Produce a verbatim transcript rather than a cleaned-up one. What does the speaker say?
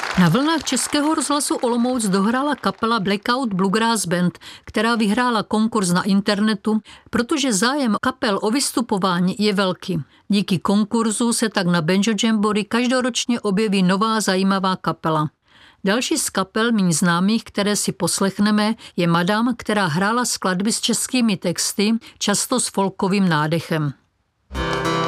Na vlnách Českého rozhlasu Olomouc dohrála kapela Blackout Bluegrass Band, která vyhrála konkurs na internetu, protože zájem kapel o vystupování je velký. Díky konkurzu se tak na Banjo Jamboree každoročně objeví nová zajímavá kapela. Další z kapel méně známých, které si poslechneme, je Madame, která hrála skladby s českými texty, často s folkovým nádechem.